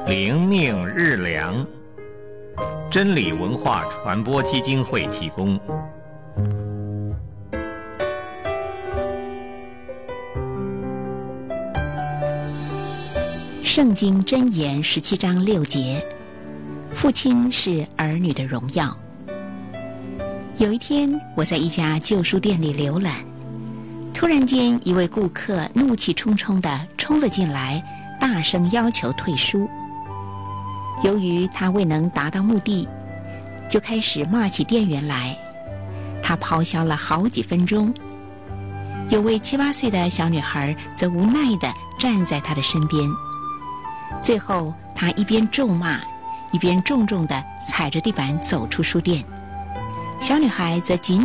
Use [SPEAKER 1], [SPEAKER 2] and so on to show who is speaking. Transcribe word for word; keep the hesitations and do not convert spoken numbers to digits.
[SPEAKER 1] 灵命日粮，真理文化传播基金会提供。
[SPEAKER 2] 圣经箴言十七章六节，父亲是儿女的荣耀。有一天，我在一家旧书店里浏览，突然间，一位顾客怒气冲冲地冲了进来，大声要求退书。由于他未能达到目的，就开始骂起店员来。他咆哮了好几分钟。有位七八岁的小女孩则无奈地站在他的身边。最后，他一边咒骂，一边重重地踩着地板走出书店。小女孩则紧